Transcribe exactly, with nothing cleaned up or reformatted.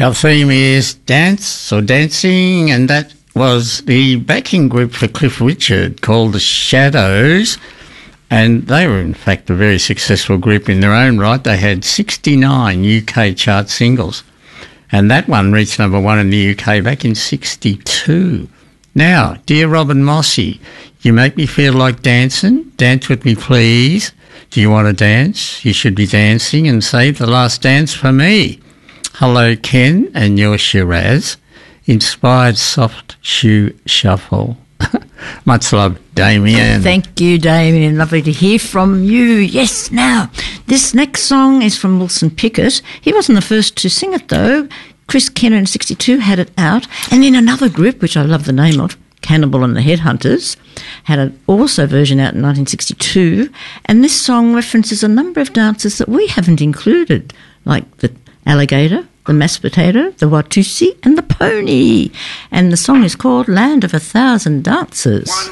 Our theme is dance or dancing, and that was the backing group for Cliff Richard called The Shadows, and they were in fact a very successful group in their own right. They had sixty-nine U K chart singles, and that one reached number one in the U K back in sixty-two. Now, dear Robin Mossy, you make me feel like dancing. Dance with me, please. Do you want to dance? You should be dancing, and save the last dance for me. Hello, Ken, and your Shiraz. Inspired soft shoe shuffle. Much love, Damien. Thank you, Damien. Lovely to hear from you. Yes, now, this next song is from Wilson Pickett. He wasn't the first to sing it, though. Chris Kenner in sixty-two had it out. And then another group, which I love the name of, Cannibal and the Headhunters, had an also version out in nineteen sixty-two. And this song references a number of dances that we haven't included, like the alligator, the mashed potato, the Watusi, and the pony. And the song is called Land of a Thousand Dances. One,